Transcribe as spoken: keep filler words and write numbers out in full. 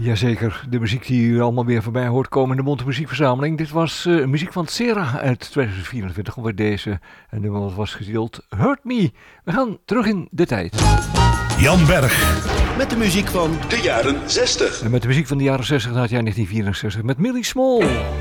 Jazeker, de muziek die u allemaal weer voorbij hoort komen in de Monte Muziekverzameling. Dit was uh, muziek van Sera uit tweeduizend vierentwintig, alweer deze. En nummer was getiteld Hurt Me. We gaan terug in de tijd. Jan Berg. Met de muziek van de jaren zestig. En met de muziek van de jaren zestig naar het jaar negentien vierenzestig met Millie Small.